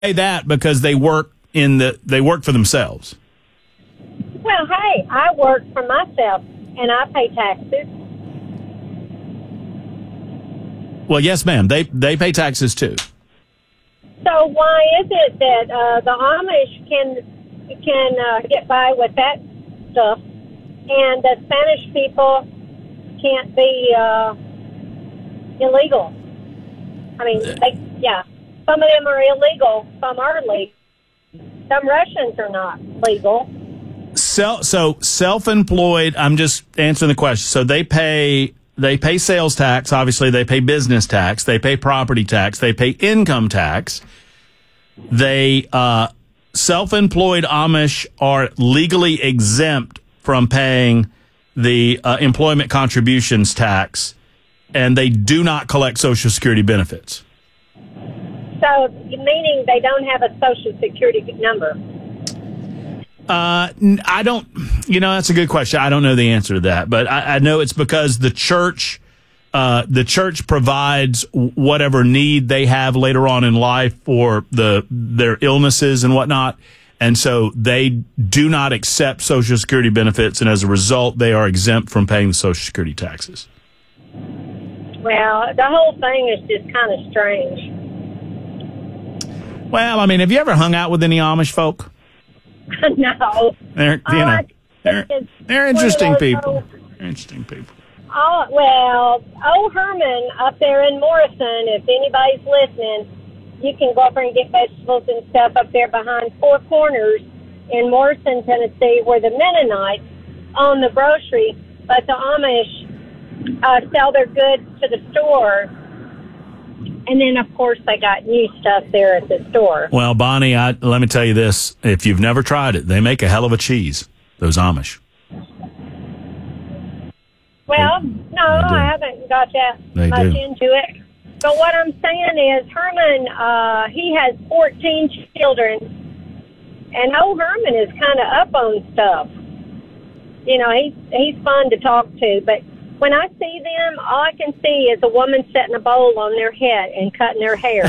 pay that because they work for themselves. Well, hey, I work for myself, and I pay taxes. Well, yes, ma'am. They pay taxes too. So why is it that the Amish can get by with that stuff, and the Spanish people can't be illegal? I mean, some of them are illegal, some are legal. Some Russians are not legal. So self-employed, I'm just answering the question. So they pay sales tax, obviously they pay business tax, they pay property tax, they pay income tax. They self-employed Amish are legally exempt from paying the employment contributions tax, and they do not collect Social Security benefits. So, meaning they don't have a Social Security number? I don't, that's a good question. I don't know the answer to that, but I know it's because the church provides whatever need they have later on in life for their illnesses and whatnot. And so they do not accept Social Security benefits. And as a result, they are exempt from paying the Social Security taxes. Well, the whole thing is just kind of strange. Well, I mean, have you ever hung out with any Amish folk? No. They're interesting people. They're interesting people. Oh, well, old Herman up there in Morrison, if anybody's listening, you can go up there and get vegetables and stuff up there behind Four Corners in Morrison, Tennessee, where the Mennonites own the grocery, but the Amish sell their goods to the store. And then, of course, they got new stuff there at the store. Well, Bonnie, let me tell you this. If you've never tried it, they make a hell of a cheese, those Amish. Well, no, I haven't got that much into it. But what I'm saying is Herman, he has 14 children, and old Herman is kind of up on stuff. He's fun to talk to, but when I see them, all I can see is a woman setting a bowl on their head and cutting their hair.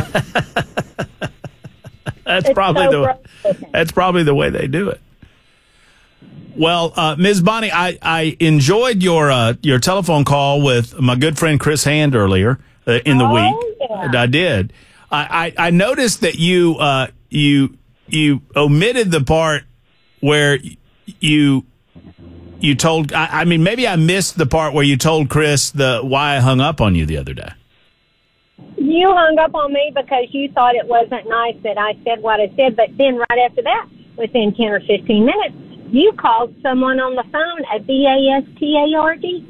That's probably the way they do it. Well, Ms. Bonnie, I enjoyed your telephone call with my good friend Chris Hand earlier in the week. Yeah. I did. I noticed that you omitted the part where you told. I mean, maybe I missed the part where you told Chris why I hung up on you the other day. You hung up on me because you thought it wasn't nice that I said what I said, but then right after that, within 10 or 15 minutes, you called someone on the phone a bastard.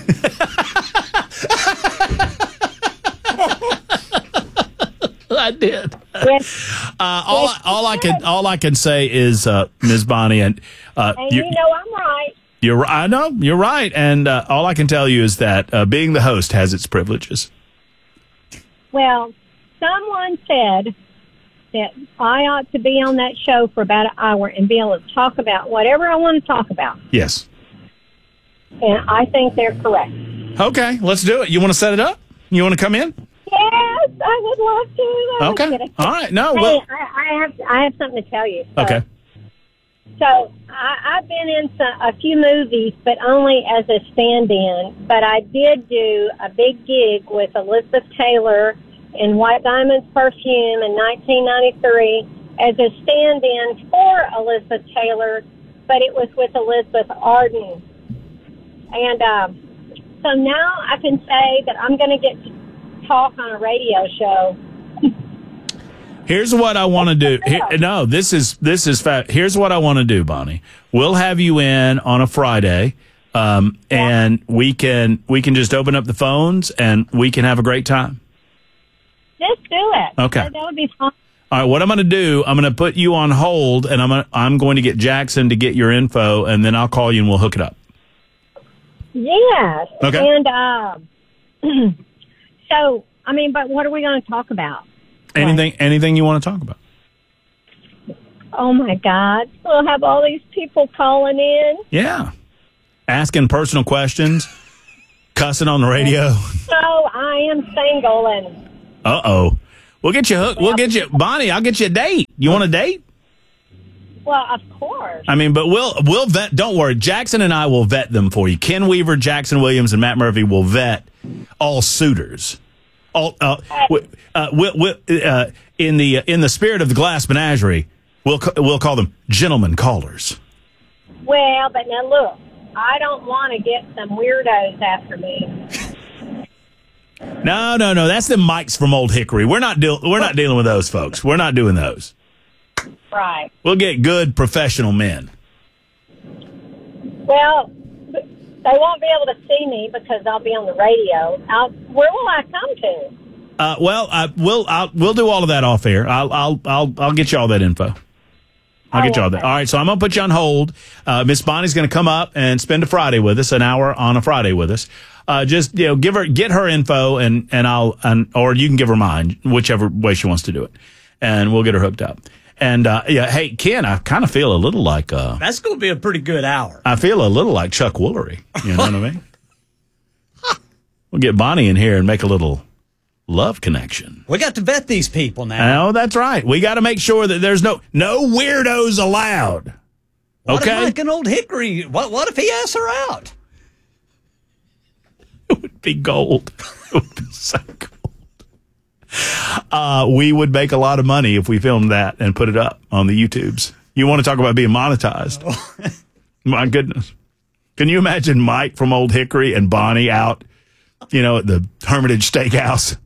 I did. Yes. All I can say is, Ms. Bonnie, and you know I'm right. I know you're right, and all I can tell you is that being the host has its privileges. Well, someone said that I ought to be on that show for about an hour and be able to talk about whatever I want to talk about. Yes. And I think they're correct. Okay, let's do it. You want to set it up? You want to come in? Yes, I would love to. Okay. All right. No. Hey, Well, I have something to tell you. Okay. So I've been in a few movies, but only as a stand-in. But I did do a big gig with Elizabeth Taylor in White Diamonds Perfume in 1993 as a stand-in for Elizabeth Taylor, but it was with Elizabeth Arden. And so now I can say that I'm going to get to talk on a radio show. Here's what I want to do. Here's what I want to do, Bonnie. We'll have you in on a Friday, and we can just open up the phones and we can have a great time. Just do it. Okay. That would be fun. All right. What I'm going to do, I'm going to put you on hold, and I'm going to get Jackson to get your info, and then I'll call you and we'll hook it up. Yes. Okay. And so, I mean, but what are we going to talk about? Anything you want to talk about? Oh, my God. We'll have all these people calling in. Yeah. Asking personal questions, cussing on the radio. So I am single and... Uh-oh. We'll get you hooked. We'll get you, Bonnie. I'll get you a date. You want a date? Well, of course. I mean, but we'll vet. Don't worry. Jackson and I will vet them for you. Ken Weaver, Jackson Williams, and Matt Murphy will vet all suitors. In the spirit of the Glass Menagerie, we'll call them gentlemen callers. Well, but now look, I don't want to get some weirdos after me. No. That's the mics from Old Hickory. We're not dealing with those folks. We're not doing those. Right. We'll get good professional men. Well, they won't be able to see me because I'll be on the radio. Where will I come to? We'll do all of that off air. I'll get you all that info. I'll get you all that. All right, so I'm gonna put you on hold. Miss Bonnie's gonna come up and spend a Friday with us, an hour on a Friday with us. Just get her info or you can give her mine, whichever way she wants to do it, and we'll get her hooked up. And hey Ken, I kind of feel a little like that's going to be a pretty good hour. I feel a little like Chuck Woolery. You know what I mean? We'll get Bonnie in here and make a little love connection. We got to vet these people now. Oh, that's right. We got to make sure that there's no weirdos allowed. What okay. If like an Old Hickory? What if he asks her out? It would be gold. It would be so gold. We would make a lot of money if we filmed that and put it up on the YouTubes. You want to talk about being monetized? My goodness. Can you imagine Mike from Old Hickory and Bonnie out, at the Hermitage Steakhouse?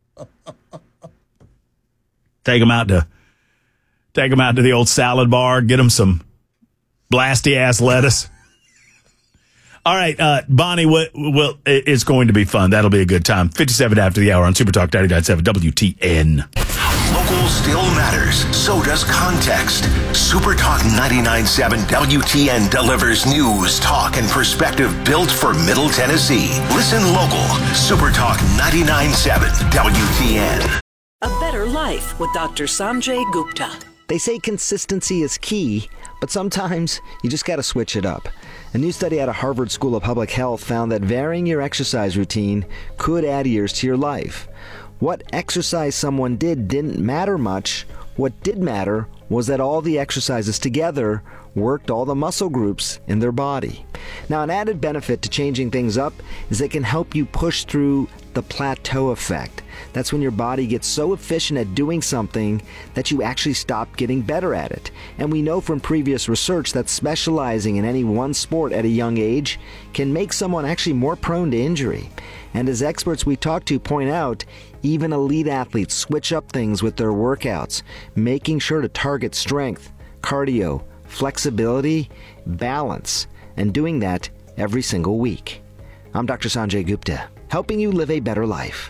Take them out to the old salad bar, get them some blasty ass lettuce. All right, Bonnie, it's going to be fun. That'll be a good time. 57 after the hour on Super Talk 99.7 WTN. Local still matters. So does context. Super Talk 99.7 WTN delivers news, talk, and perspective built for Middle Tennessee. Listen local. Super Talk 99.7 WTN. A Better Life with Dr. Sanjay Gupta. They say consistency is key, but sometimes you just got to switch it up. A new study out of Harvard School of Public Health found that varying your exercise routine could add years to your life. What exercise someone didn't matter much. What did matter was that all the exercises together worked all the muscle groups in their body. Now, an added benefit to changing things up is they can help you push through the plateau effect. That's when your body gets so efficient at doing something that you actually stop getting better at it. And we know from previous research that specializing in any one sport at a young age can make someone actually more prone to injury. And as experts we talk to point out, even elite athletes switch up things with their workouts, making sure to target strength, cardio, flexibility, balance, and doing that every single week. I'm Dr. Sanjay Gupta, helping you live a better life.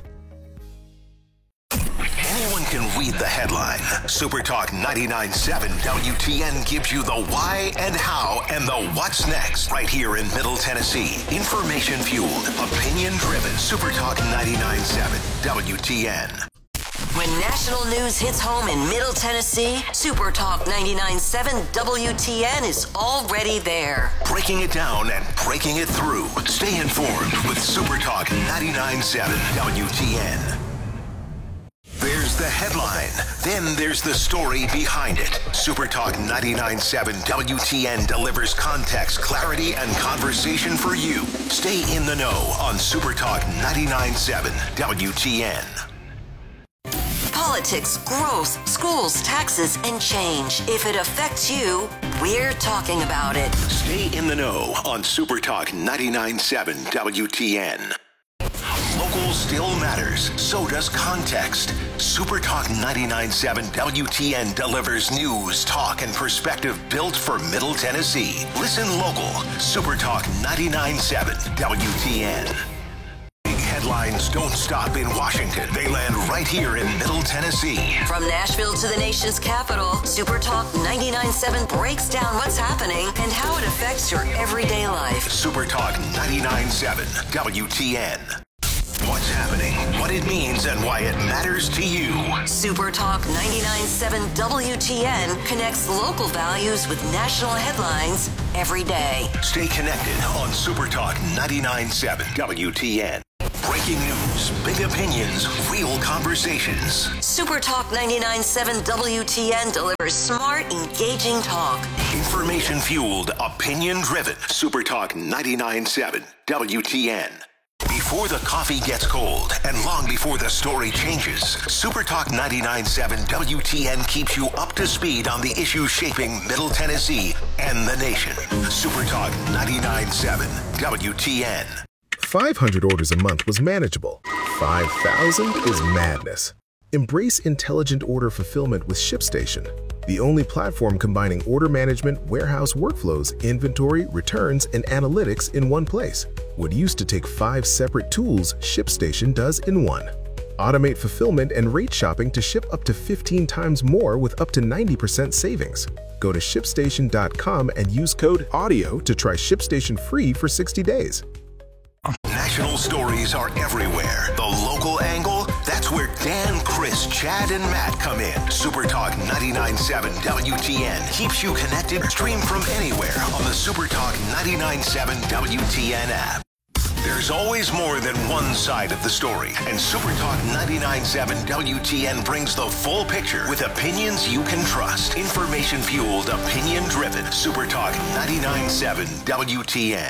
Anyone can read the headline. Super Talk 99.7 WTN gives you the why and how and the what's next right here in Middle Tennessee. Information fueled, opinion driven. Super Talk 99.7 WTN. When national news hits home in Middle Tennessee, Super Talk 99.7 WTN is already there. Breaking it down and breaking it through. Stay informed with Super Talk 99.7 WTN. There's the headline. Then there's the story behind it. Super Talk 99.7 WTN delivers context, clarity, and conversation for you. Stay in the know on Super Talk 99.7 WTN. Politics, growth, schools, taxes, and change. If it affects you, we're talking about it. Stay in the know on Super Talk 99.7 WTN. Local still matters. So does context. Super Talk 99.7 WTN delivers news, talk, and perspective built for Middle Tennessee. Listen local. Super Talk 99.7 WTN. Headlines don't stop in Washington. They land right here in Middle Tennessee. From Nashville to the nation's capital, Super Talk 99.7 breaks down what's happening and how it affects your everyday life. Super Talk 99.7 WTN. What's happening, what it means, and why it matters to you. Super Talk 99.7 WTN connects local values with national headlines every day. Stay connected on Super Talk 99.7 WTN. Breaking Breaking news, big opinions, real conversations. Super Talk 99.7 WTN delivers smart, engaging talk. Information-fueled, opinion-driven. Super Talk 99.7 WTN. Before the coffee gets cold and long before the story changes, Super Talk 99.7 WTN keeps you up to speed on the issues shaping Middle Tennessee and the nation. Super Talk 99.7 WTN. 500 orders a month was manageable. 5,000 is madness. Embrace intelligent order fulfillment with ShipStation, the only platform combining order management, warehouse workflows, inventory, returns, and analytics in one place. What used to take 5 separate tools, ShipStation does in one. Automate fulfillment and rate shopping to ship up to 15 times more with up to 90% savings. Go to ShipStation.com and use code AUDIO to try ShipStation free for 60 days. National stories are everywhere. The local angle, that's where Dan, Chris, Chad, and Matt come in. Super Talk 99.7 WTN keeps you connected. Stream from anywhere on the Super Talk 99.7 WTN app. There's always more than one side of the story, and Super Talk 99.7 WTN brings the full picture with opinions you can trust. Information-fueled, opinion-driven. Super Talk 99.7 WTN.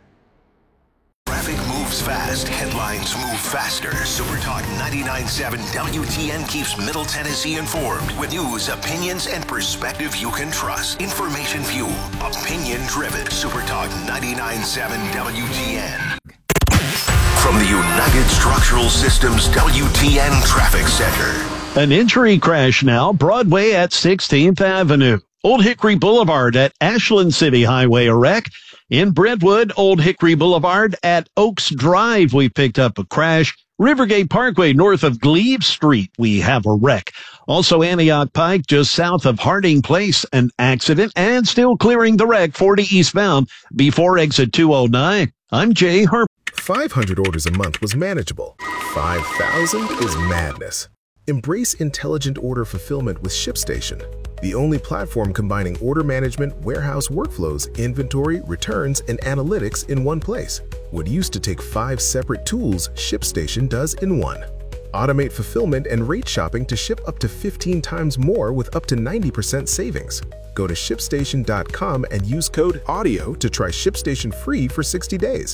Traffic moves fast. Headlines move faster. Super Talk 99.7 WTN keeps Middle Tennessee informed with news, opinions, and perspective you can trust. Information fueled, opinion driven. Super Talk 99.7 WTN. From the United Structural Systems WTN Traffic Center. An injury crash now, Broadway at 16th Avenue. Old Hickory Boulevard at Ashland City Highway, a wreck. In Brentwood, Old Hickory Boulevard at Oaks Drive, we picked up a crash. Rivergate Parkway north of Glebe Street, we have a wreck. Also Antioch Pike just south of Harding Place, an accident, and still clearing the wreck 40 eastbound before exit 209. I'm Jay Harper. 500 orders a month was manageable. 5,000 is madness. Embrace intelligent order fulfillment with ShipStation, the only platform combining order management, warehouse workflows, inventory, returns, and analytics in one place. What used to take 5 separate tools, ShipStation does in one. Automate fulfillment and rate shopping to ship up to 15 times more with up to 90% savings. Go to ShipStation.com and use code AUDIO to try ShipStation free for 60 days.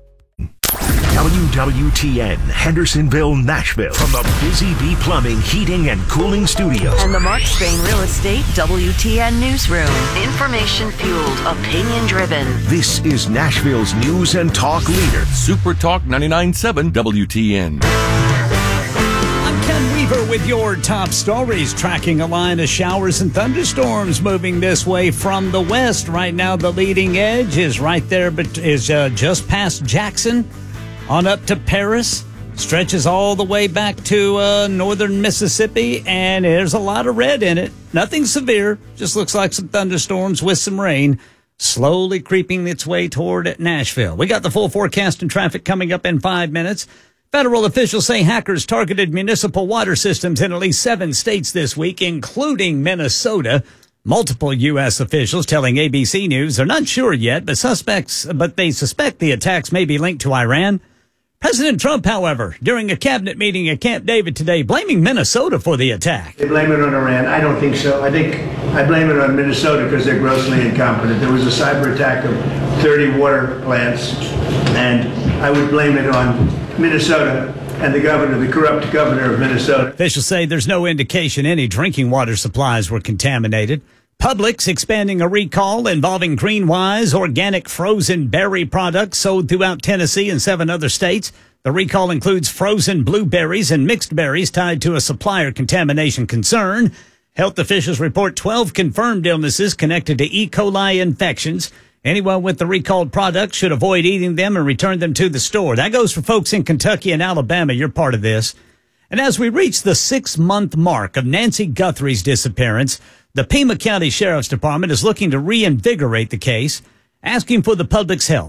WWTN, Hendersonville, Nashville. From the Busy Bee Plumbing, Heating, and Cooling Studios. And the Mark Spain Real Estate WTN Newsroom. Information fueled, opinion driven. This is Nashville's news and talk leader. Super Talk 99.7 WTN. I'm Ken Weaver with your top stories. Tracking a line of showers and thunderstorms moving this way from the west. Right now, the leading edge is right there, but is just past Jackson. On up to Paris, stretches all the way back to northern Mississippi, and there's a lot of red in it. Nothing severe, just looks like some thunderstorms with some rain, slowly creeping its way toward Nashville. We got the full forecast and traffic coming up in 5 minutes. Federal officials say hackers targeted municipal water systems in at least 7 states this week, including Minnesota. Multiple U.S. officials telling ABC News they're not sure yet, but they suspect the attacks may be linked to Iran. President Trump, however, during a cabinet meeting at Camp David today, blaming Minnesota for the attack. They blame it on Iran. I don't think so. I blame it on Minnesota because they're grossly incompetent. There was a cyber attack of 30 water plants, and I would blame it on Minnesota and the governor, the corrupt governor of Minnesota. Officials say there's no indication any drinking water supplies were contaminated. Publix expanding a recall involving Greenwise organic frozen berry products sold throughout Tennessee and 7 other states. The recall includes frozen blueberries and mixed berries tied to a supplier contamination concern. Health officials report 12 confirmed illnesses connected to E. coli infections. Anyone with the recalled products should avoid eating them and return them to the store. That goes for folks in Kentucky and Alabama. You're part of this. And as we reach the 6-month mark of Nancy Guthrie's disappearance, the Pima County Sheriff's Department is looking to reinvigorate the case, asking for the public's help.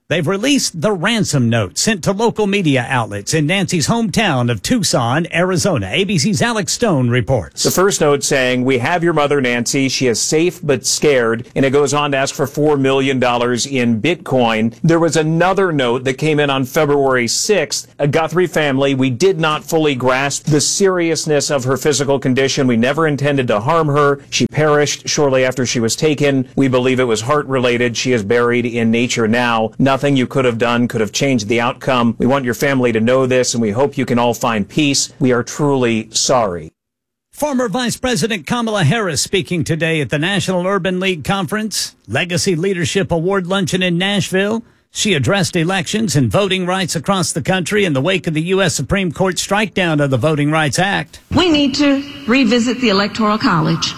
They've released the ransom note sent to local media outlets in Nancy's hometown of Tucson, Arizona. ABC's Alex Stone reports. The first note saying, "We have your mother, Nancy. She is safe but scared." And it goes on to ask for $4 million in Bitcoin. There was another note that came in on February 6th. A Guthrie family, "We did not fully grasp the seriousness of her physical condition. We never intended to harm her. She perished shortly after she was taken. We believe it was heart-related. She is buried in nature now. Nothing you could have done could have changed the outcome. We want your family to know this, and we hope you can all find peace. We are truly sorry." Former Vice President Kamala Harris speaking today at the National Urban League Conference, Legacy Leadership Award Luncheon in Nashville. She addressed elections and voting rights across the country in the wake of the U.S. Supreme Court strikedown of the Voting Rights Act. We need to revisit the Electoral College.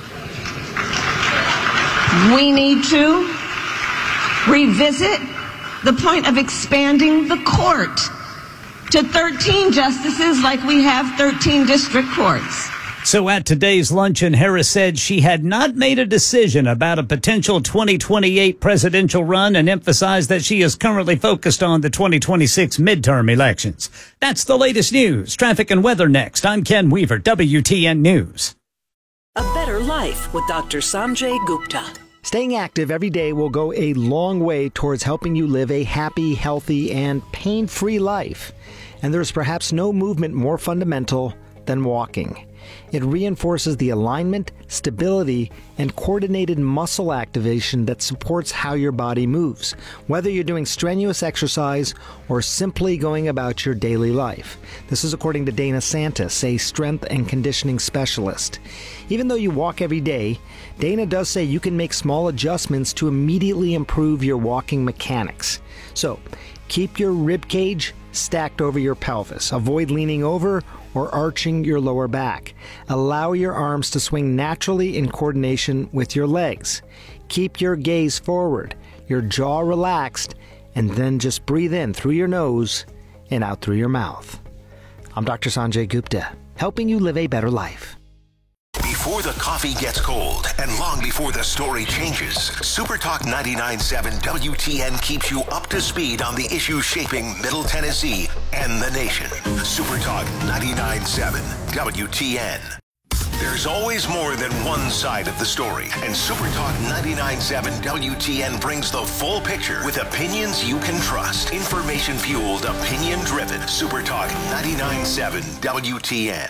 We need to revisit the point of expanding the court to 13 justices like we have 13 district courts. So at today's luncheon, Harris said she had not made a decision about a potential 2028 presidential run and emphasized that she is currently focused on the 2026 midterm elections. That's the latest news. Traffic and weather next. I'm Ken Weaver, WTN News. A better life with Dr. Sanjay Gupta. Staying active every day will go a long way towards helping you live a happy, healthy, and pain-free life. And there's perhaps no movement more fundamental than walking. It reinforces the alignment, stability, and coordinated muscle activation that supports how your body moves, whether you're doing strenuous exercise or simply going about your daily life. This is according to Dana Santis, a strength and conditioning specialist. Even though you walk every day, Dana does say you can make small adjustments to immediately improve your walking mechanics. So, keep your rib cage stacked over your pelvis. Avoid leaning over or arching your lower back. Allow your arms to swing naturally in coordination with your legs. Keep your gaze forward, your jaw relaxed, and then just breathe in through your nose and out through your mouth. I'm Dr. Sanjay Gupta, helping you live a better life. Before the coffee gets cold and long before the story changes, SuperTalk 99.7 WTN keeps you up to speed on the issues shaping Middle Tennessee and the nation. SuperTalk 99.7 WTN. There's always more than one side of the story, and SuperTalk 99.7 WTN brings the full picture with opinions you can trust. Information-fueled, opinion-driven. SuperTalk 99.7 WTN.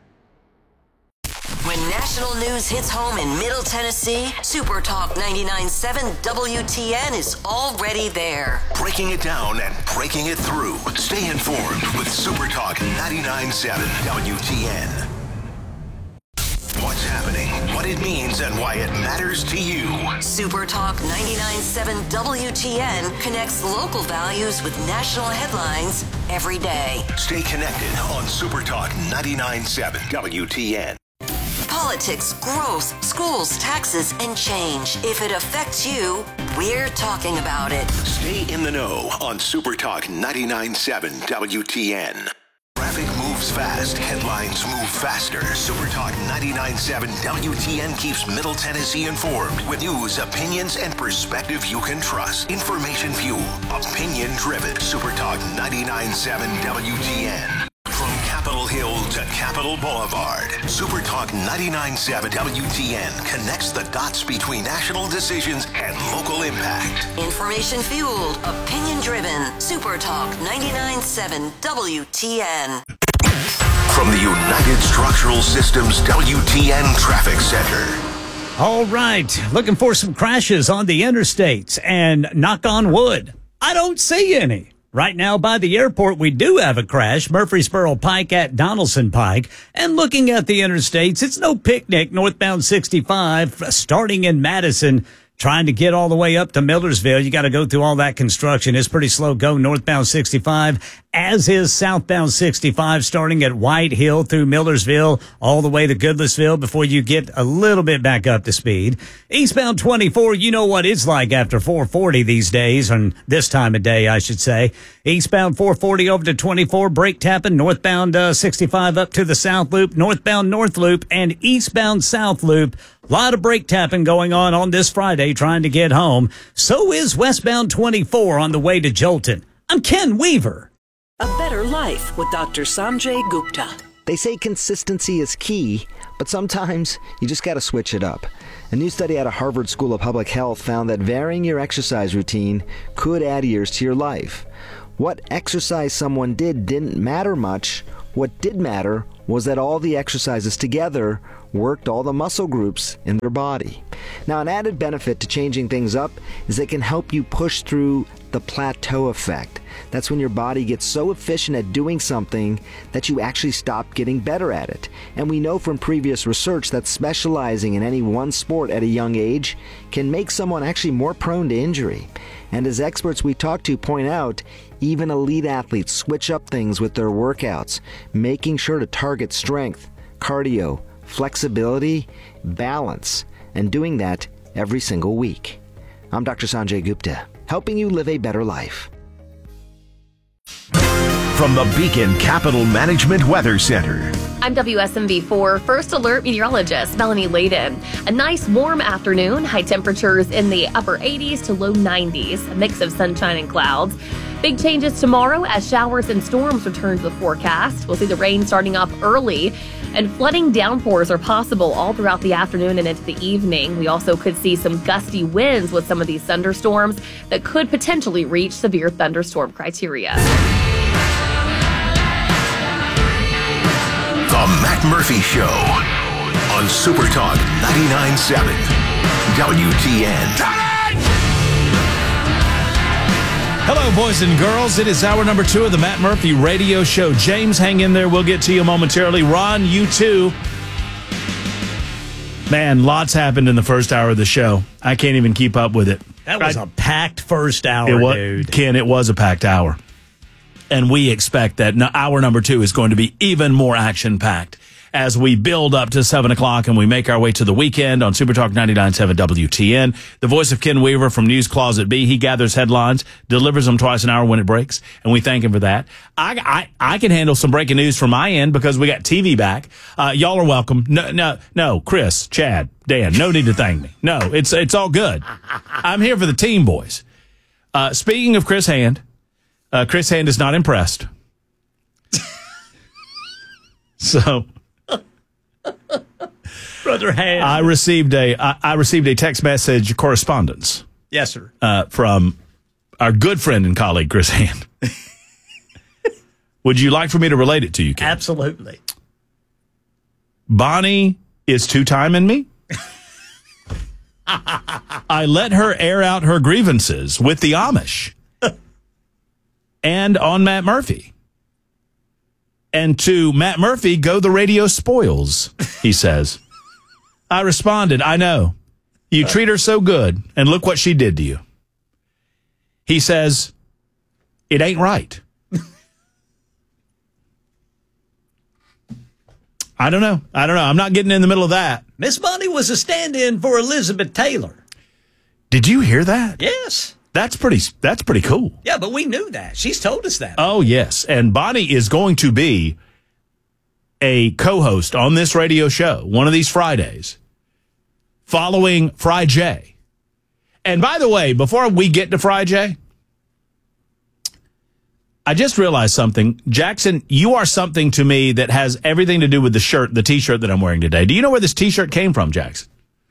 When national news hits home in Middle Tennessee, Super Talk 99.7 WTN is already there. Breaking it down and breaking it through. Stay informed with Super Talk 99.7 WTN. What's happening, what it means, and why it matters to you. Super Talk 99.7 WTN connects local values with national headlines every day. Stay connected on Super Talk 99.7 WTN. Politics, growth, schools, taxes, and change. If it affects you, we're talking about it. Stay in the know on Super Talk 99.7 WTN. Traffic moves fast. Headlines move faster. Super Talk 99.7 WTN keeps Middle Tennessee informed with news, opinions, and perspective you can trust. Information fueled, opinion driven. Super Talk 99.7 WTN. From Capitol Hill to Capitol Boulevard, Super Talk 99.7 WTN connects the dots between national decisions and local impact. Information fueled, opinion driven. Super Talk 99.7 WTN. From the United Structural Systems WTN Traffic Center. All right, looking for some crashes on the interstates, and knock on wood, I don't see any. Right now by the airport, we do have a crash, Murfreesboro Pike at Donaldson Pike. And looking at the interstates, it's no picnic northbound 65, starting in Madison, trying to get all the way up to Millersville. You got to go through all that construction. It's pretty slow go northbound 65, as is southbound 65, starting at White Hill through Millersville, all the way to Goodlettsville before you get a little bit back up to speed. Eastbound 24, you know what it's like after 440 these days, and this time of day, I should say. Eastbound 440 over to 24, brake tapping, northbound 65 up to the South Loop, northbound North Loop, and eastbound South Loop A lot of brake tapping going on this Friday trying to get home. So is westbound 24 on the way to Jolton. I'm Ken Weaver. A Better Life with Dr. Sanjay Gupta. They say consistency is key, but sometimes you just got to switch it up. A new study out of Harvard School of Public Health found that varying your exercise routine could add years to your life. What exercise someone didn't matter much. What did matter was that all the exercises together worked all the muscle groups in their body. Now, an added benefit to changing things up is it can help you push through the plateau effect. That's when your body gets so efficient at doing something that you actually stop getting better at it. And we know from previous research that specializing in any one sport at a young age can make someone actually more prone to injury. And as experts we talk to point out, even elite athletes switch up things with their workouts, making sure to target strength, cardio, flexibility, balance, and doing that every single week. I'm Dr. Sanjay Gupta, helping you live a better life. From the Beacon Capital Management Weather Center. I'm WSMV4 First Alert meteorologist Melanie Layden. A nice warm afternoon, high temperatures in the upper 80s to low 90s, a mix of sunshine and clouds. Big changes tomorrow as showers and storms return to the forecast. We'll see the rain starting up early, and flooding downpours are possible all throughout the afternoon and into the evening. We also could see some gusty winds with some of these thunderstorms that could potentially reach severe thunderstorm criteria. The Matt Murphy Show on Super Talk 99.7 WTN. Hello, boys and girls. It is hour number 2 of the Matt Murphy Radio Show. James, hang in there. We'll get to you momentarily. Ron, you too. Man, lots happened in the first hour of the show. I can't even keep up with it. That was a packed first hour, dude. Ken, it was a packed hour. And we expect that hour number 2 is going to be even more action-packed as we build up to 7 o'clock and we make our way to the weekend on Super Talk 99.7 WTN. The voice of Ken Weaver from News Closet B. He gathers headlines, delivers them twice an hour when it breaks, and we thank him for that. I can handle some breaking news from my end because we got TV back. Y'all are welcome. No, Chris, Chad, Dan, no need to thank me. No, it's all good. I'm here for the team, boys. Speaking of Chris Hand, Chris Hand is not impressed. So, Brother Hand, I received a text message correspondence. Yes, sir. From our good friend and colleague Chris Hand. Would you like for me to relate it to you, Ken? Absolutely. Bonnie is two-timing me. I let her air out her grievances with the Amish. And on Matt Murphy. And to Matt Murphy go the radio spoils, he says. I responded, I know. You treat her so good, and look what she did to you. He says, it ain't right. I don't know. I'm not getting in the middle of that. Miss Bonnie was a stand-in for Elizabeth Taylor. Did you hear that? Yes. That's pretty cool. Yeah, but we knew that. She's told us that. Oh, yes. And Bonnie is going to be a co-host on this radio show one of these Fridays following Fry J. And by the way, before we get to Fry J, I just realized something. Jackson, you are something to me that has everything to do with the T-shirt that I'm wearing today. Do you know where this T-shirt came from, Jackson?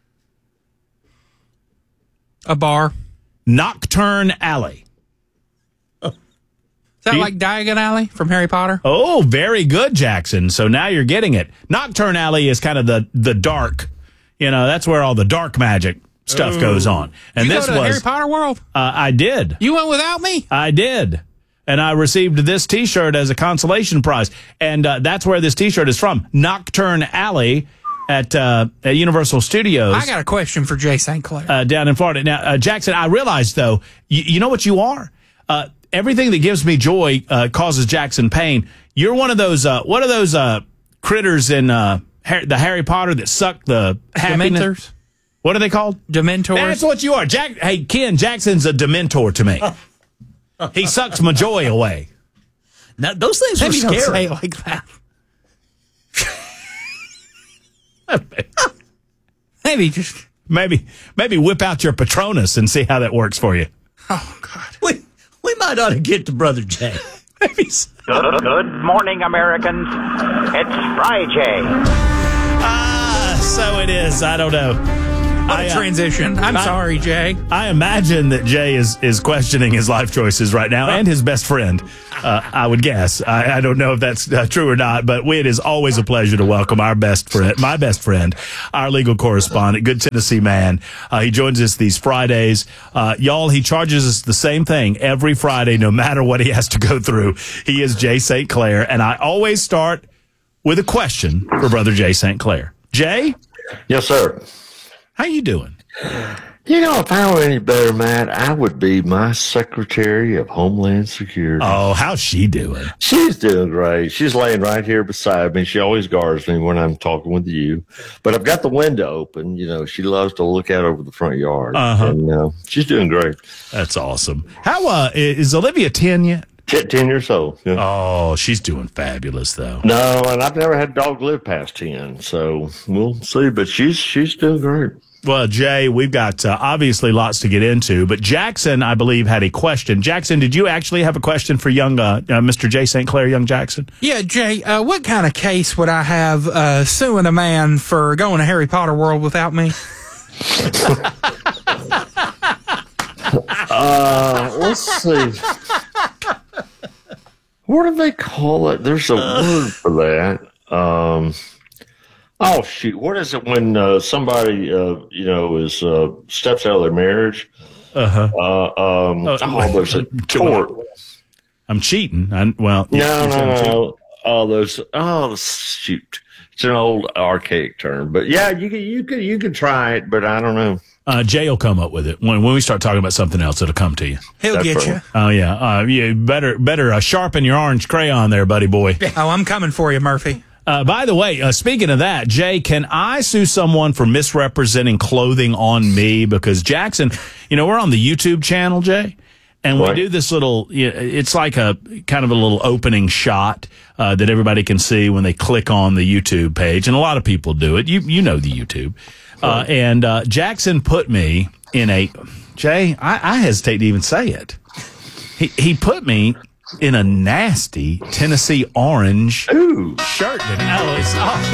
A bar. Nocturne Alley. Is that like Diagon Alley from Harry Potter? Oh, very good, Jackson. So now you're getting it. Nocturne Alley is kind of the dark, that's where all the dark magic stuff goes on. And you this go to was Harry Potter world? I did. You went without me? I did. And I received this T-shirt as a consolation prize. And that's where this T-shirt is from. Nocturne Alley at Universal Studios. I got a question for Jay St. Clair. Down in Florida. Now, Jackson, I realized, though, you know what you are? Everything that gives me joy causes Jackson pain. You're one of those, what are those critters in the Harry Potter that suck the happiness? Dementors? What are they called? Dementors. That's what you are. Hey, Ken, Jackson's a Dementor to me. He sucks my joy away. Now, those things were scary. Don't say it like that. Maybe whip out your Patronus and see how that works for you. Oh, God. We might ought to get to Brother Jay. Maybe so. Good morning, Americans. It's Friday. So it is. I don't know. What a transition. I'm sorry, Jay. I imagine that Jay is questioning his life choices right now and his best friend, I would guess. I don't know if that's true or not, but it is always a pleasure to welcome our best friend, my best friend, our legal correspondent, good Tennessee man. He joins us these Fridays. Y'all, he charges us the same thing every Friday, no matter what he has to go through. He is Jay St. Clair, and I always start with a question for Brother Jay St. Clair. Jay? Yes, sir. How you doing? You know, if I were any better, Matt, I would be my Secretary of Homeland Security. Oh, how's she doing? She's doing great. She's laying right here beside me. She always guards me when I'm talking with you. But I've got the window open. You know, she loves to look out over the front yard. And she's doing great. That's awesome. How is Olivia 10 yet? 10 years old. Yeah. Oh, she's doing fabulous, though. No, and I've never had a dog live past 10, so we'll see. But she's doing great. Well, Jay, we've got obviously lots to get into, but Jackson, I believe, had a question. Jackson, did you actually have a question for young Mr. Jay St. Clair, young Jackson? Yeah, Jay, what kind of case would I have suing a man for going to Harry Potter World without me? Let's see. What do they call it? There's a word for that. Oh, shoot. What is it when somebody, is steps out of their marriage? There's a tort. I'm cheating. No. Shoot. It's an old archaic term. But, yeah, you could try it, but I don't know. Jay will come up with it. When we start talking about something else, it'll come to you. He'll get you. Oh, yeah. You better sharpen your orange crayon there, buddy boy. Oh, I'm coming for you, Murphy. By the way, speaking of that, Jay, can I sue someone for misrepresenting clothing on me? Because Jackson, we're on the YouTube channel, Jay, and we do this little, it's like a kind of a little opening shot that everybody can see when they click on the YouTube page. And a lot of people do it. You know the YouTube. And Jackson put me in Jay, I hesitate to even say it. He put me in a nasty Tennessee orange shirt. It's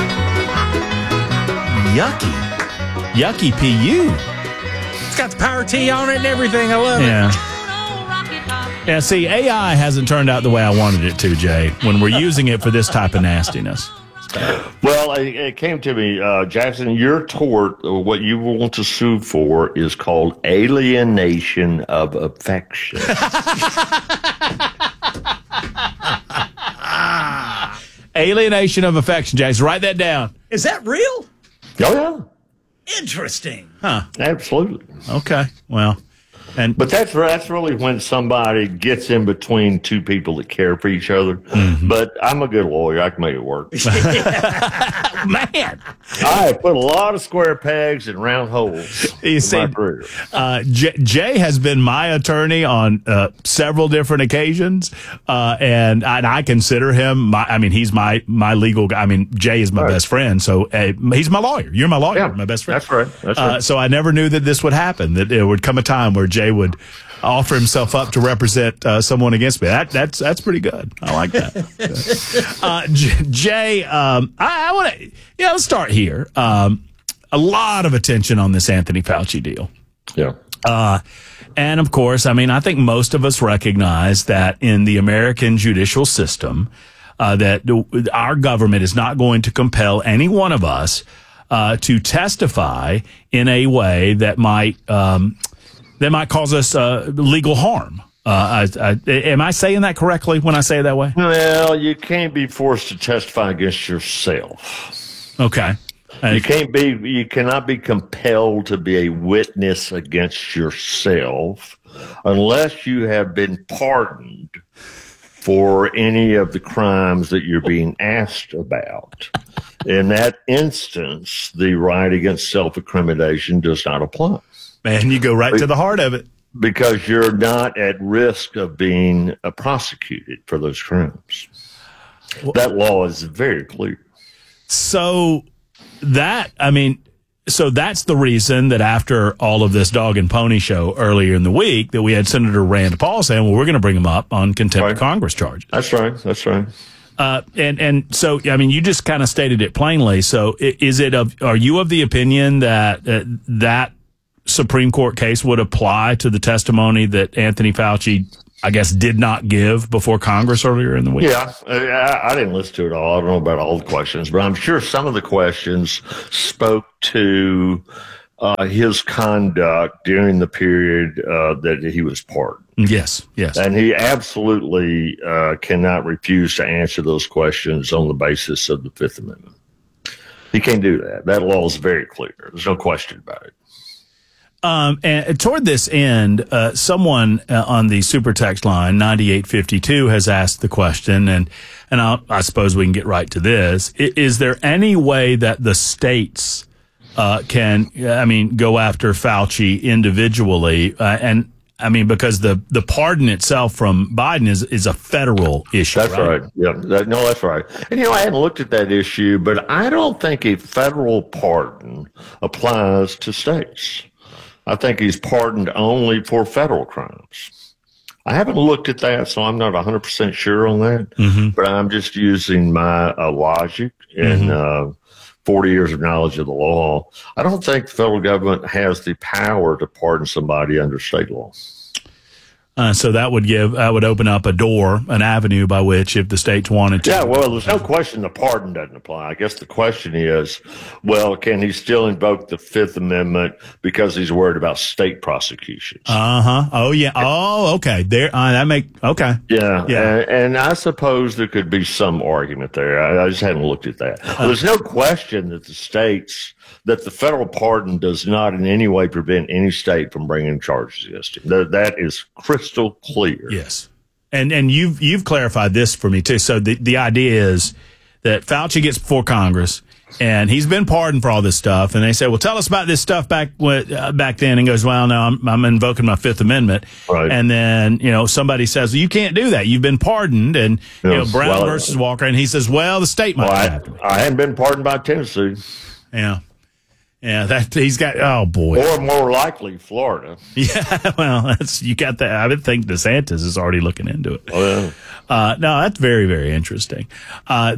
yucky PU. It's got the power T on it and everything. I love it. Yeah, see, AI hasn't turned out the way I wanted it to, Jay, when we're using it for this type of nastiness. Well, it came to me, Jackson, your tort, what you want to sue for is called alienation of affection. Alienation of affection, Jackson. Write that down. Is that real? Oh, yeah. Interesting. Huh. Absolutely. Okay. Well, but that's really when somebody gets in between two people that care for each other. Mm-hmm. But I'm a good lawyer. I can make it work. Man. I put a lot of square pegs in round holes. You see, Jay has been my attorney on several different occasions, and I consider him he's my legal guy. I mean, Jay is my best friend, so he's my lawyer. You're my lawyer, my best friend. That's right. So I never knew that this would happen, that it would come a time where Jay would offer himself up to represent someone against me. That's pretty good. I like that. Jay, I want to let's start here. A lot of attention on this Anthony Fauci deal. Yeah. And of course, I think most of us recognize that in the American judicial system, that our government is not going to compel any one of us to testify in a way that might cause us legal harm. Am I saying that correctly when I say it that way? Well, you can't be forced to testify against yourself. Okay. You cannot be compelled to be a witness against yourself unless you have been pardoned for any of the crimes that you're being asked about. In that instance, the right against self-incrimination does not apply. Man, you go right to the heart of it. Because you're not at risk of being prosecuted for those crimes. That law is very clear. So So that's the reason that after all of this dog and pony show earlier in the week that we had Senator Rand Paul saying, well, we're going to bring him up on contempt of Congress charges. That's right. And so, I mean, you just kind of stated it plainly. So are you of the opinion that that Supreme Court case would apply to the testimony that Anthony Fauci, I guess, did not give before Congress earlier in the week? Yeah, I didn't listen to it all. I don't know about all the questions, but I'm sure some of the questions spoke to his conduct during the period that he was pardoned. Yes. And he absolutely cannot refuse to answer those questions on the basis of the Fifth Amendment. He can't do that. That law is very clear. There's no question about it. And toward this end, someone on the super text line 9852 has asked the question, and I suppose we can get right to this. Is there any way that the states can go after Fauci individually? And I mean, because the pardon itself from Biden is a federal issue. That's right. Yeah. That's right. And, I hadn't looked at that issue, but I don't think a federal pardon applies to states. I think he's pardoned only for federal crimes. I haven't looked at that, so I'm not 100% sure on that, but I'm just using my logic and 40 years of knowledge of the law. I don't think the federal government has the power to pardon somebody under state law. So that would open up a door, an avenue by which, if the states wanted to. Yeah, well, there's no question the pardon doesn't apply. I guess the question is, well, can he still invoke the Fifth Amendment because he's worried about state prosecutions? Oh, yeah. Oh, okay. Okay. Yeah. And I suppose there could be some argument there. I just hadn't looked at that. There's no question that the federal pardon does not in any way prevent any state from bringing charges against him. That is crystal clear. Yes. And you've clarified this for me too. So the idea is that Fauci gets before Congress and he's been pardoned for all this stuff. And they say, well, tell us about this stuff back then. And goes, well, no, I'm invoking my Fifth Amendment. Right. And then, somebody says, well, you can't do that. You've been pardoned. And, Brown versus Walker. And he says, well, the state might have to. I hadn't been pardoned by Tennessee. Yeah. Yeah, that he's got. Oh boy, or more likely, Florida. Yeah, well, you got that. I would think DeSantis is already looking into it. Oh, yeah. No, that's very, very interesting. But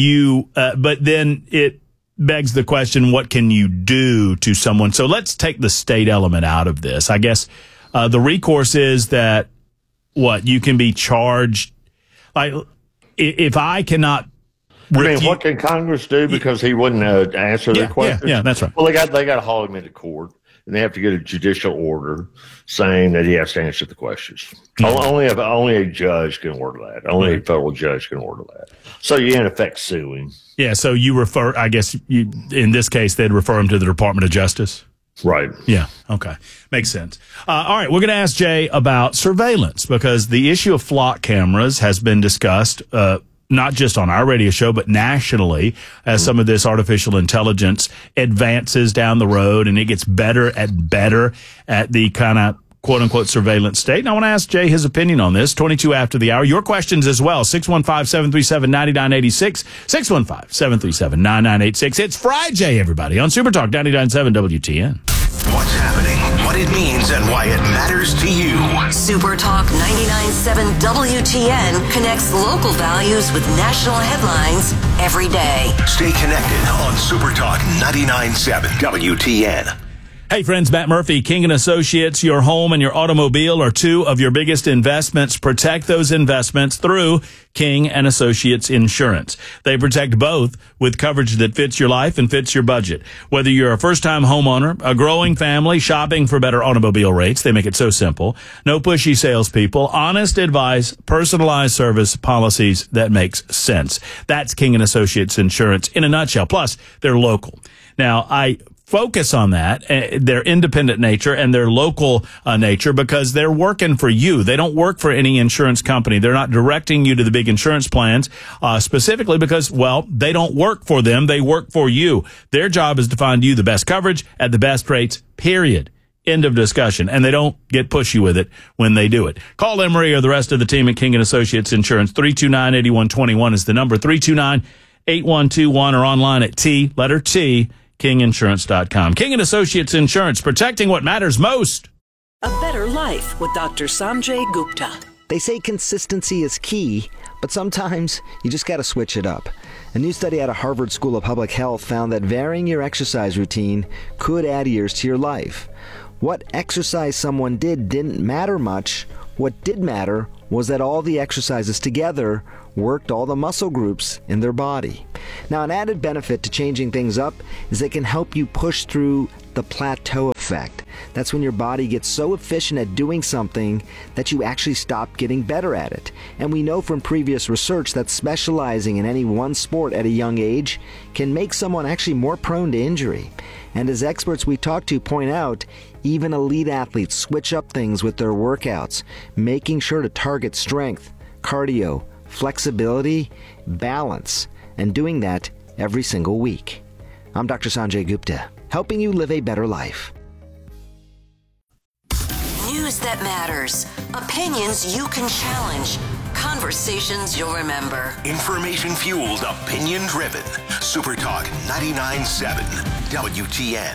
then it begs the question: what can you do to someone? So let's take the state element out of this. I guess the recourse is that you can be charged. Like if I cannot. What can Congress do because he wouldn't answer their questions? Yeah, that's right. Well, they got to haul him into court, and they have to get a judicial order saying that he has to answer the questions. Mm-hmm. Only a judge can order that. Only a federal judge can order that. So you in effect sue him. Yeah. So you refer. I guess in this case they'd refer him to the Department of Justice. Right. Yeah. Okay. Makes sense. All right. We're going to ask Jay about surveillance because the issue of flock cameras has been discussed. Not just on our radio show, but nationally, as some of this artificial intelligence advances down the road and it gets better at the kind of quote-unquote surveillance state. And I want to ask Jay his opinion on this, 22 after the hour. Your questions as well, 615-737-9986, 615-737-9986. It's Friday, everybody, on Super Talk 99.7 WTN. What's happening, what it means, and why it matters to you. Super Talk 99.7 WTN connects local values with national headlines every day. Stay connected on Super Talk 99.7 WTN. Hey friends, Matt Murphy, King & Associates, your home and your automobile are two of your biggest investments. Protect those investments through King & Associates Insurance. They protect both with coverage that fits your life and fits your budget. Whether you're a first-time homeowner, a growing family, shopping for better automobile rates, they make it so simple. No pushy salespeople, honest advice, personalized service, policies that makes sense. That's King & Associates Insurance in a nutshell. Plus, they're local. Now, I focus on that, their independent nature and their local nature, because they're working for you. They don't work for any insurance company. They're not directing you to the big insurance plans, specifically because, well, they don't work for them. They work for you. Their job is to find you the best coverage at the best rates, period. End of discussion. And they don't get pushy with it when they do it. Call Emery or the rest of the team at King & Associates Insurance. 329-8121 is the number, 329-8121, or online at T, letter T, kinginsurance.com. King & Associates Insurance, protecting what matters most. A Better Life with Dr. Sanjay Gupta. They say consistency is key, but sometimes you just got to switch it up. A new study out of Harvard School of Public Health found that varying your exercise routine could add years to your life. What exercise someone did didn't matter much. What did matter was that all the exercises together worked all the muscle groups in their body. Now, an added benefit to changing things up is it can help you push through the plateau effect. That's when your body gets so efficient at doing something that you actually stop getting better at it. And we know from previous research that specializing in any one sport at a young age can make someone actually more prone to injury. And as experts we talk to point out, even elite athletes switch up things with their workouts, making sure to target strength, cardio, flexibility, balance, and doing that every single week. I'm Dr. Sanjay Gupta, helping you live a better life. News that matters. Opinions you can challenge. Conversations you'll remember. Information-fueled, opinion-driven. Super Talk 99.7 WTN.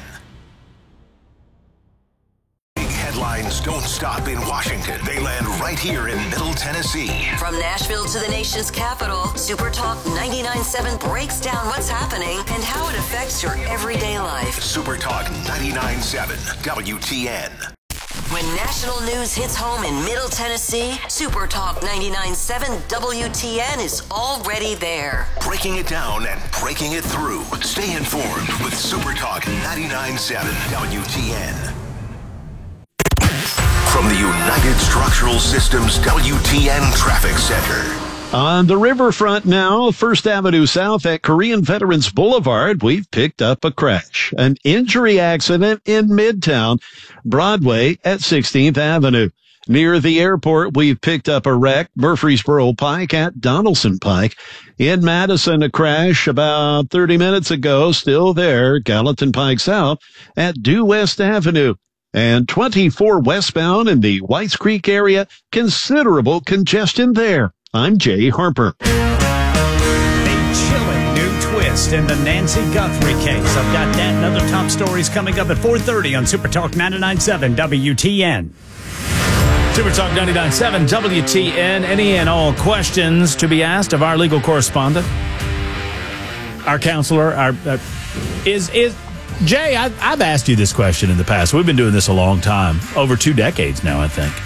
Headlines don't stop in Washington. They land right here in Middle Tennessee. From Nashville to the nation's capital, Super Talk 99.7 breaks down what's happening and how it affects your everyday life. Super Talk 99.7 WTN. When national news hits home in Middle Tennessee, Super Talk 99.7 WTN is already there. Breaking it down and breaking it through. Stay informed with Super Talk 99.7 WTN. From the United Structural Systems WTN Traffic Center. On the riverfront now, 1st Avenue South at Korean Veterans Boulevard, we've picked up a crash. An injury accident in Midtown, Broadway at 16th Avenue. Near the airport, we've picked up a wreck, Murfreesboro Pike at Donaldson Pike. In Madison, a crash about 30 minutes ago, still there, Gallatin Pike South at Due West Avenue. And 24 westbound in the Whites Creek area, considerable congestion there. I'm Jay Harper. A chilling new twist in the Nancy Guthrie case. I've got that and other top stories coming up at 4:30 on Super Talk 99.7 WTN. Super Talk 99.7 WTN. Any and all questions to be asked of our legal correspondent, our counselor, is Jay, I've asked you this question in the past. We've been doing this a long time, over 2 decades now, I think.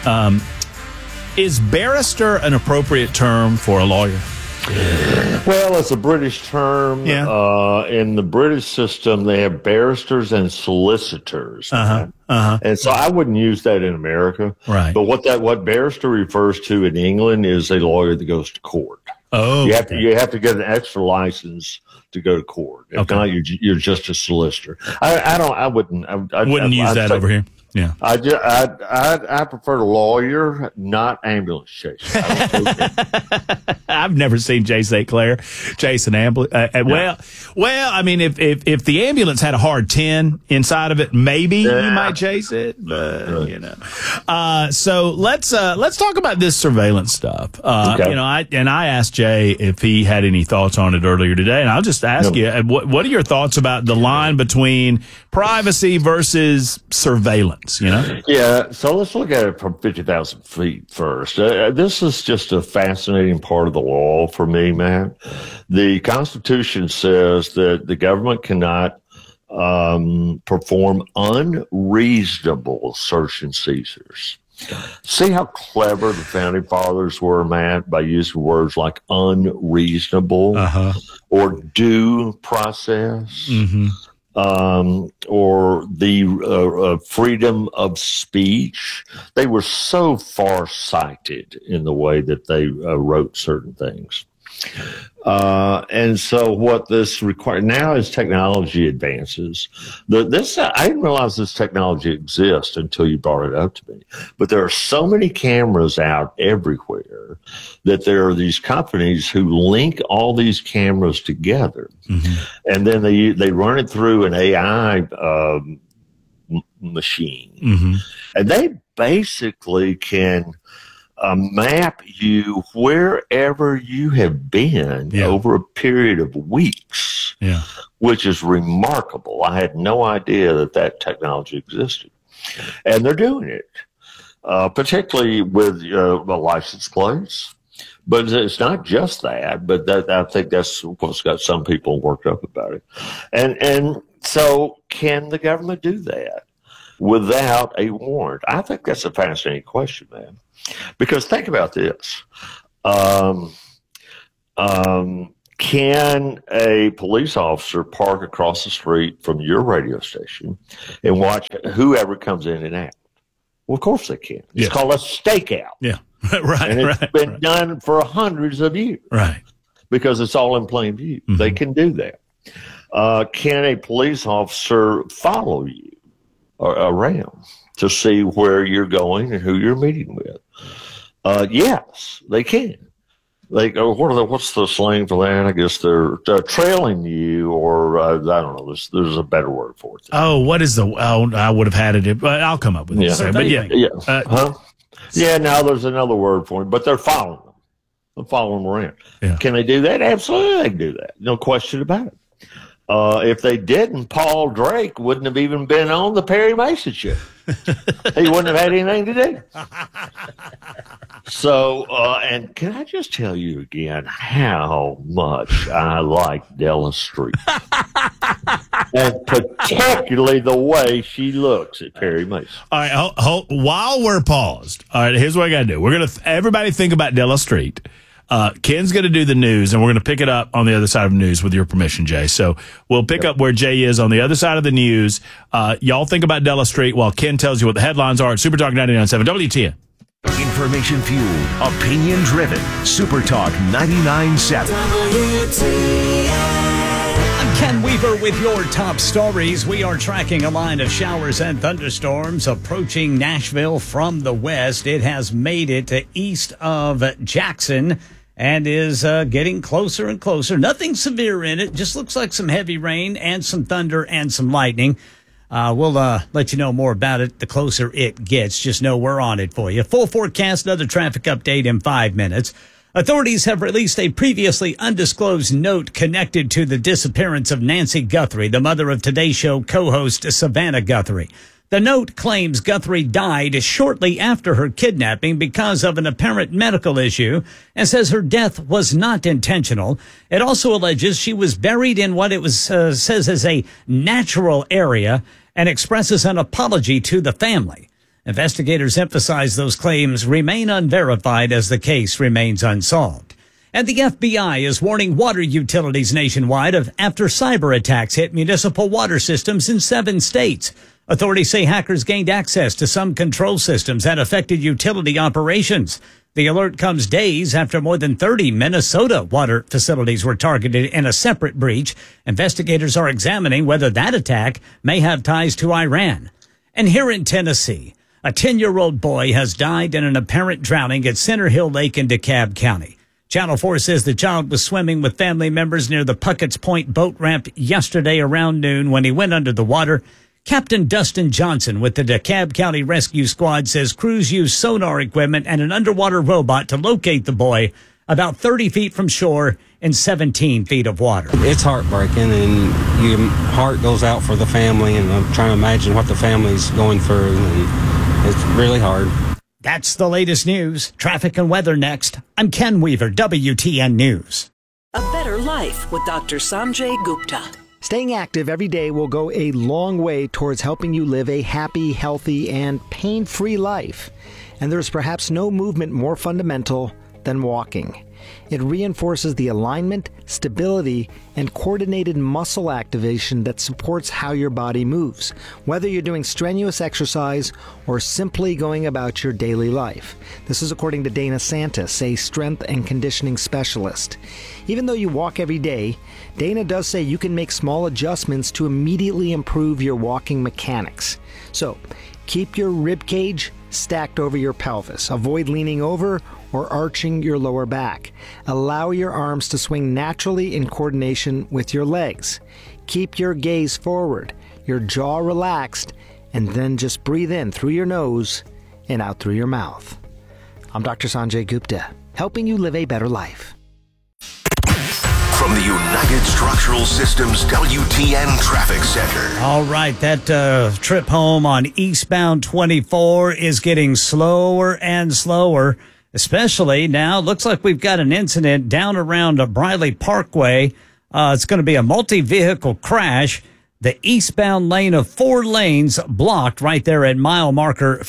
Is barrister an appropriate term for a lawyer? Well, it's a British term. Yeah. In the British system, they have barristers and solicitors. And so I wouldn't use that in America. Right. But what barrister refers to in England is a lawyer that goes to court. Oh, you have to get an extra license to go to court. If not, you're just a solicitor. I wouldn't use that over here. Yeah, I prefer lawyer, not ambulance chaser. I've never seen Jay St. Clair chase an ambulance. Well, I mean, if the ambulance had a hard 10 inside of it, maybe you might chase it. But you know, so let's talk about this surveillance stuff. Okay. You know, I asked Jay if he had any thoughts on it earlier today, and I'll just ask you, what are your thoughts about the line between privacy versus surveillance? You know? Yeah, so let's look at it from 50,000 feet first. This is just a fascinating part of the law for me, Matt. The Constitution says that the government cannot perform unreasonable search and seizures. See how clever the Founding Fathers were, Matt, by using words like unreasonable or due process. Or the freedom of speech. They were so far-sighted in the way that they wrote certain things. And so what this requires now as technology advances, I didn't realize this technology exists until you brought it up to me. But there are so many cameras out everywhere that there are these companies who link all these cameras together, and then they run it through an AI machine, and they basically can map you wherever you have been over a period of weeks, which is remarkable. I had no idea that technology existed. And they're doing it, particularly with the license plates. But it's not just that, but I think that's what's got some people worked up about it. And so can the government do that without a warrant? I think that's a fascinating question, man. Because think about this. Can a police officer park across the street from your radio station and watch whoever comes in and out? Well, of course they can. It's called a stakeout. Yeah. Right. And it's been done for hundreds of years. Right. Because it's all in plain view. Mm-hmm. They can do that. Can a police officer follow you around to see where you're going and who you're meeting with? Yes, they can. What's the slang for that? I guess they're trailing you, or I don't know. There's a better word for it. Oh, what is I would have had it, but I'll come up with it. Yeah. But now there's another word for it, but they're following them. They're following them around. Yeah. Can they do that? Absolutely, they can do that. No question about it. If they didn't, Paul Drake wouldn't have even been on the Perry Mason show. He wouldn't have had anything to do. So, and can I just tell you again how much I like Della Street, and particularly the way she looks at Perry Mason. All right, while we're paused, all right, here's what I got to do. We're gonna everybody think about Della Street. Ken's going to do the news, and we're going to pick it up on the other side of news with your permission, Jay. So we'll pick up where Jay is on the other side of the news. Y'all think about Della Street while Ken tells you what the headlines are at Super Talk 99.7 WTN. Information fueled, opinion driven. Super Talk 99.7 WTN. I'm Ken Weaver with your top stories. We are tracking a line of showers and thunderstorms approaching Nashville from the west. It has made it to east of Jackson and is getting closer and closer. Nothing severe in it. Just looks like some heavy rain and some thunder and some lightning. We'll let you know more about it the closer it gets. Just know we're on it for you. Full forecast, another traffic update in 5 minutes. Authorities have released a previously undisclosed note connected to the disappearance of Nancy Guthrie, the mother of Today Show co-host Savannah Guthrie. The note claims Guthrie died shortly after her kidnapping because of an apparent medical issue and says her death was not intentional. It also alleges she was buried in what it was says is a natural area and expresses an apology to the family. Investigators emphasize those claims remain unverified as the case remains unsolved. And the FBI is warning water utilities nationwide after cyber attacks hit municipal water systems in 7 states. Authorities say hackers gained access to some control systems that affected utility operations. The alert comes days after more than 30 Minnesota water facilities were targeted in a separate breach. Investigators are examining whether that attack may have ties to Iran. And here in Tennessee, a 10-year-old boy has died in an apparent drowning at Center Hill Lake in DeKalb County. Channel 4 says the child was swimming with family members near the Puckett's Point boat ramp yesterday around noon when he went under the water. Captain Dustin Johnson with the DeKalb County Rescue Squad says crews used sonar equipment and an underwater robot to locate the boy about 30 feet from shore in 17 feet of water. It's heartbreaking, and your heart goes out for the family, and I'm trying to imagine what the family's going through, and it's really hard. That's the latest news. Traffic and weather next. I'm Ken Weaver, WTN News. A better life with Dr. Sanjay Gupta. Staying active every day will go a long way towards helping you live a happy, healthy, and pain-free life. And there's perhaps no movement more fundamental than walking. It reinforces the alignment, stability, and coordinated muscle activation that supports how your body moves, whether you're doing strenuous exercise or simply going about your daily life. This is according to Dana Santis, a strength and conditioning specialist. Even though you walk every day, Dana does say you can make small adjustments to immediately improve your walking mechanics. So, keep your rib cage stacked over your pelvis. Avoid leaning over or arching your lower back. Allow your arms to swing naturally in coordination with your legs. Keep your gaze forward, your jaw relaxed, and then just breathe in through your nose and out through your mouth. I'm Dr. Sanjay Gupta, helping you live a better life. From the United Structural Systems WTN Traffic Center. All right, that trip home on eastbound 24 is getting slower and slower, especially now. Looks like we've got an incident down around Briley Parkway. It's going to be a multi-vehicle crash. The eastbound lane of 4 lanes blocked right there at mile marker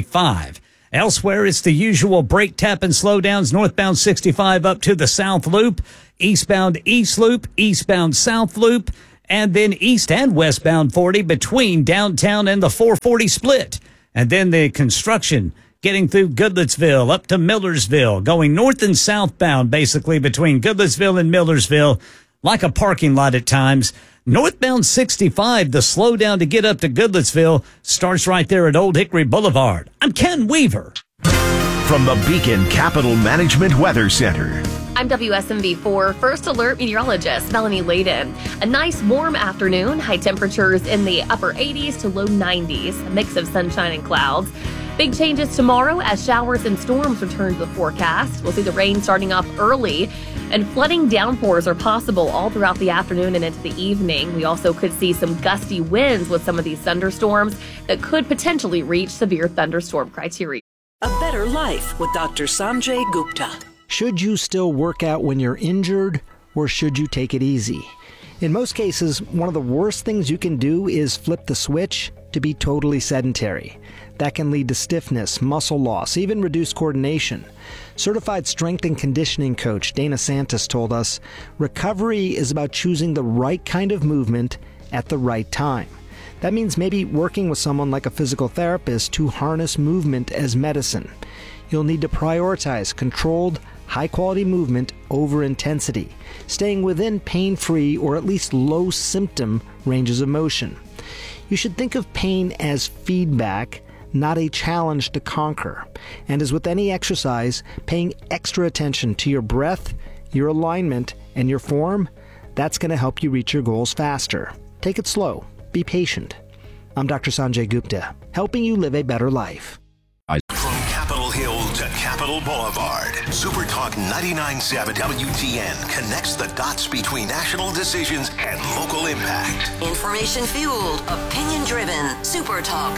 55. Elsewhere, it's the usual brake tap and slowdowns northbound 65 up to the South Loop, eastbound East Loop, eastbound South Loop, and then east and westbound 40 between downtown and the 440 split. And then the construction getting through Goodlettsville up to Millersville, going north and southbound basically between Goodlettsville and Millersville, like a parking lot at times. Northbound 65, the slowdown to get up to Goodlettsville starts right there at Old Hickory Boulevard. I'm Ken Weaver. From the Beacon Capital Management Weather Center. I'm WSMV4 First Alert meteorologist Melanie Layden. A nice warm afternoon, high temperatures in the upper 80s to low 90s, a mix of sunshine and clouds. Big changes tomorrow as showers and storms return to the forecast. We'll see the rain starting off early, and flooding downpours are possible all throughout the afternoon and into the evening. We also could see some gusty winds with some of these thunderstorms that could potentially reach severe thunderstorm criteria. A better life with Dr. Sanjay Gupta. Should you still work out when you're injured, or should you take it easy? In most cases, one of the worst things you can do is flip the switch to be totally sedentary. That can lead to stiffness, muscle loss, even reduced coordination. Certified strength and conditioning coach Dana Santos told us, recovery is about choosing the right kind of movement at the right time. That means maybe working with someone like a physical therapist to harness movement as medicine. You'll need to prioritize controlled, high-quality movement over intensity, staying within pain-free or at least low-symptom ranges of motion. You should think of pain as feedback, not a challenge to conquer. And as with any exercise, paying extra attention to your breath, your alignment, and your form, that's going to help you reach your goals faster. Take it slow. Be patient. I'm Dr. Sanjay Gupta, helping you live a better life. From Capitol Hill to Capitol Boulevard, Super Talk 99.7 WTN connects the dots between national decisions and local impact. Information fueled, opinion driven. Super Talk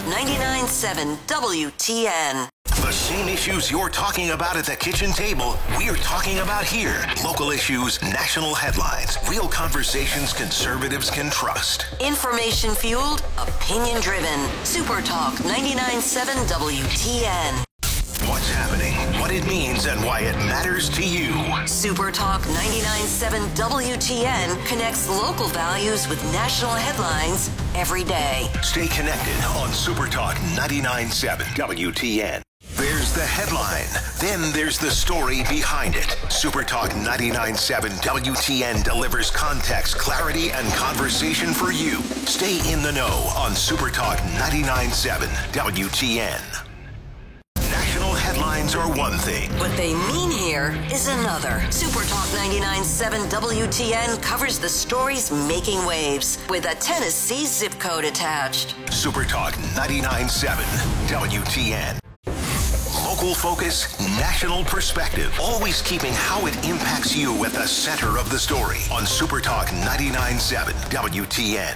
99.7 WTN. The same issues you're talking about at the kitchen table, we're talking about here. Local issues, national headlines, real conversations conservatives can trust. Information fueled, opinion driven. Super Talk 99.7 WTN. What's happening, what it means, and why it matters to you. Super Talk 99.7 WTN connects local values with national headlines every day. Stay connected on Super Talk 99.7 WTN. There's the headline, then there's the story behind it. Super Talk 99.7 WTN delivers context, clarity, and conversation for you. Stay in the know on Super Talk 99.7 WTN. National headlines are one thing. What they mean here is another. Super Talk 99.7 WTN covers the stories making waves with a Tennessee zip code attached. Super Talk 99.7 WTN. Local focus, national perspective. Always keeping how it impacts you at the center of the story on Super Talk 99.7 WTN.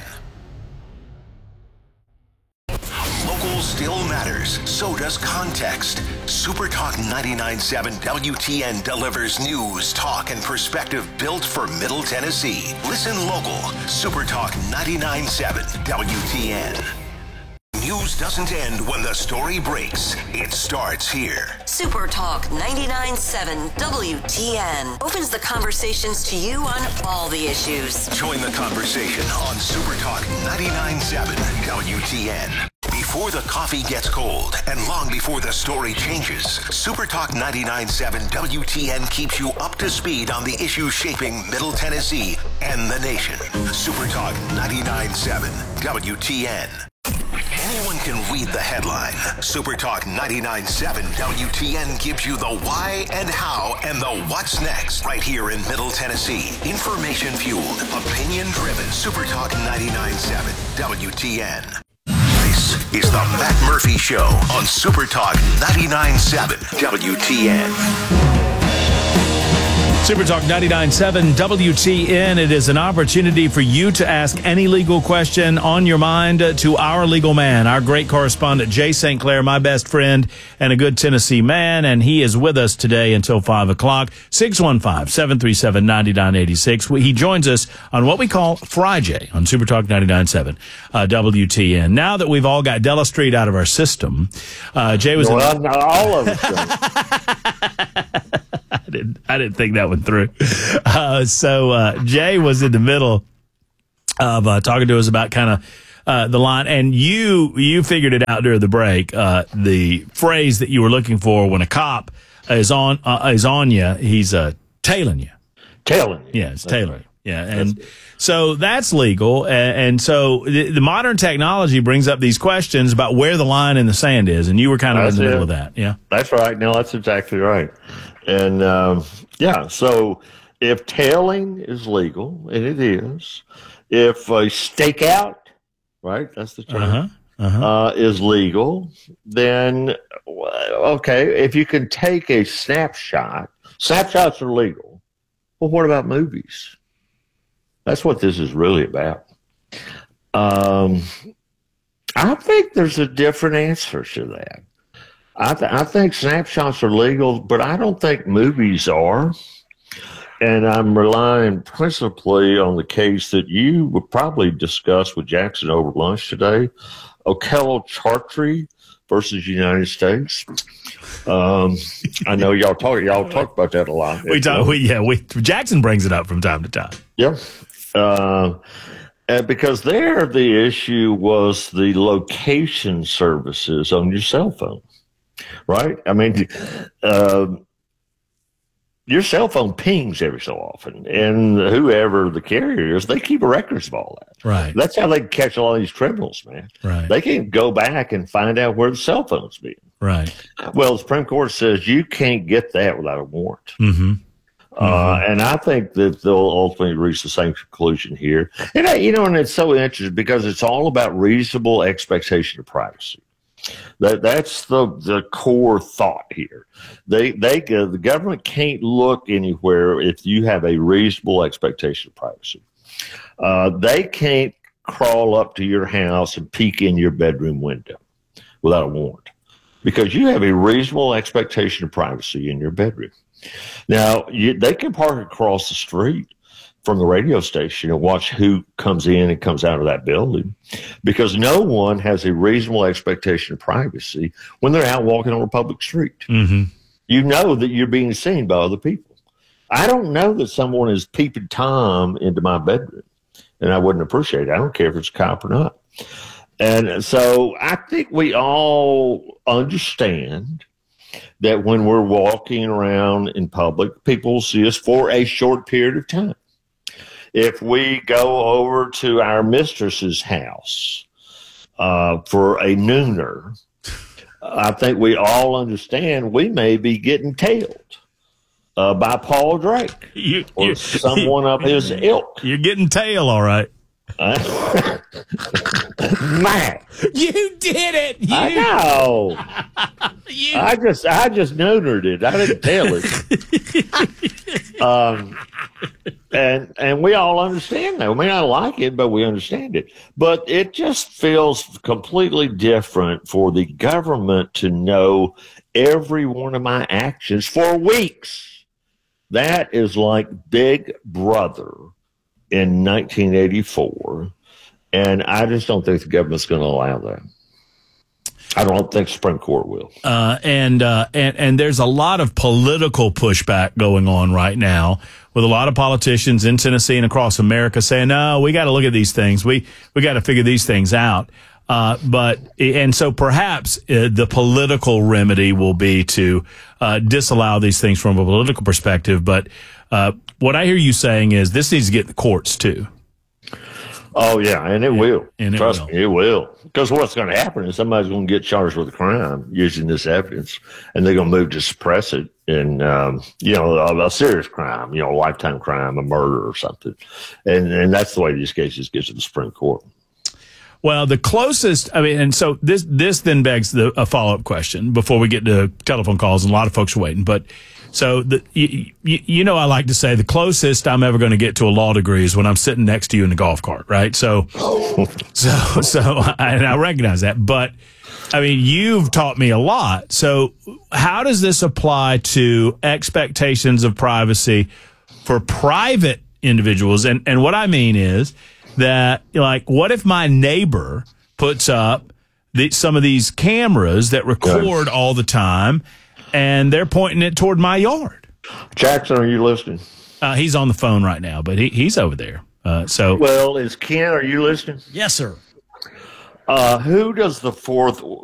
Local still matters, so does context. Super Talk 99.7 WTN delivers news, talk, and perspective built for Middle Tennessee. Listen local. Super Talk 99.7 WTN. News doesn't end when the story breaks. It starts here. Super Talk 99.7 WTN opens the conversations to you on all the issues. Join the conversation on Super Talk 99.7 WTN. Before the coffee gets cold and long before the story changes, Super Talk 99.7 WTN keeps you up to speed on the issues shaping Middle Tennessee and the nation. Super Talk 99.7 WTN. Anyone can read the headline. Super Talk 99.7 WTN gives you the why and how and the what's next right here in Middle Tennessee. Information fueled, opinion driven. Super Talk 99.7 WTN. This is the Matt Murphy Show on Super Talk 99.7 WTN. Super Talk 99.7 WTN. It is an opportunity for you to ask any legal question on your mind to our legal man, our great correspondent, Jay St. Clair, my best friend and a good Tennessee man. And he is with us today until 5 o'clock, 615-737-9986. He joins us on what we call Friday on Super Talk 99.7 WTN. Now that we've all got Della Street out of our system, Jay was not all of us. I didn't think that one through. So Jay was in the middle of talking to us about kind of the line, and you figured it out during the break. The phrase that you were looking for when a cop is on you, he's tailing you. Tailing you. Yeah, it's tailing you. Yeah, and so that's legal. And so the modern technology brings up these questions about where the line in the sand is, and you were kind of in the middle of that. Yeah, that's right. No, that's exactly right. And so if tailing is legal, and it is, if a stakeout, right, that's the term, is legal, then, okay, if you can take a snapshot, snapshots are legal. Well, what about movies? That's what this is really about. I think there's a different answer to that. I think snapshots are legal, but I don't think movies are. And I'm relying principally on the case that you would probably discuss with Jackson over lunch today, Okello-Chartry versus United States. I know y'all talk about that a lot. Jackson brings it up from time to time. Yeah. And because there the issue was the location services on your cell phone. Right? I mean, your cell phone pings every so often, and whoever the carrier is, they keep records of all that. Right. That's how they can catch all these criminals, man. Right. They can go back and find out where the cell phone's been. Right. Well, the Supreme Court says you can't get that without a warrant. Mm-hmm. And I think that they'll ultimately reach the same conclusion here. And, and it's so interesting because it's all about reasonable expectation of privacy. That's the core thought here. The government can't look anywhere if you have a reasonable expectation of privacy. They can't crawl up to your house and peek in your bedroom window without a warrant because you have a reasonable expectation of privacy in your bedroom. Now, they can park across the street from the radio station and watch who comes in and comes out of that building because no one has a reasonable expectation of privacy when they're out walking on a public street. Mm-hmm. You know that you're being seen by other people. I don't know that someone is peeping Tom into my bedroom, and I wouldn't appreciate it. I don't care if it's a cop or not. And so I think we all understand that when we're walking around in public, people will see us for a short period of time. If we go over to our mistress's house for a nooner, I think we all understand we may be getting tailed by Paul Drake or someone of his ilk. You're getting tail, all right. Man, you did it. I know. I just noonered it. I didn't tell it. And we all understand that. We may not like it, but we understand it. But it just feels completely different for the government to know every one of my actions for weeks. That is like Big Brother in 1984, and I just don't think the government's going to allow that. I don't think the Supreme Court will. And there's a lot of political pushback going on right now with a lot of politicians in Tennessee and across America saying, no, we got to look at these things. We got to figure these things out. So perhaps the political remedy will be to disallow these things from a political perspective. But what I hear you saying is this needs to get in the courts too. Oh, yeah, and it will. And Trust me, it will. Because what's going to happen is somebody's going to get charged with a crime using this evidence, and they're going to move to suppress it in, a serious crime, a lifetime crime, a murder or something. And that's the way these cases get to the Supreme Court. Well, the closest, I mean, and so this then begs a follow-up question before we get to telephone calls, and a lot of folks are waiting. But so you know, I like to say the closest I'm ever going to get to a law degree is when I'm sitting next to you in the golf cart, right? So I recognize that. But I mean, you've taught me a lot. So how does this apply to expectations of privacy for private individuals? And what I mean is that, like, what if my neighbor puts up some of these cameras that record all the time, and they're pointing it toward my yard? Jackson, are you listening? He's on the phone right now, but he's over there. Well, is Ken, are you listening? Yes, sir. Who does the fourth